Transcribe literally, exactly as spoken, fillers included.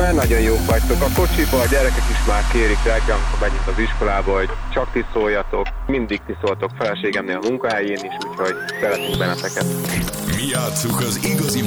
Mert nagyon jók vagytok. A kocsiba a gyerekek is már kérik reggel, amikor megyünk az iskolába, hogy csak ti szóljatok. Mindig ti szóltok feleségemnél a munkahelyén is, úgyhogy szeretünk benneteket. Mi játsszuk az igazi